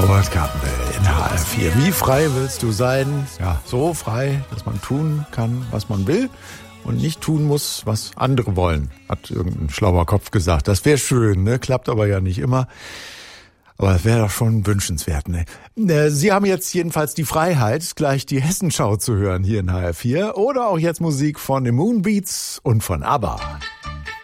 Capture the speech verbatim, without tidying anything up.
Howard Carpendale in H R vier. Wie frei willst du sein? Ja, so frei, dass man tun kann, was man will und nicht tun muss, was andere wollen, hat irgendein schlauer Kopf gesagt. Das wäre schön, ne? Klappt aber ja nicht immer. Aber es wäre doch schon wünschenswert, ne? Sie haben jetzt jedenfalls die Freiheit, gleich die Hessenschau zu hören hier in H R vier oder auch jetzt Musik von den Moonbeats und von ABBA.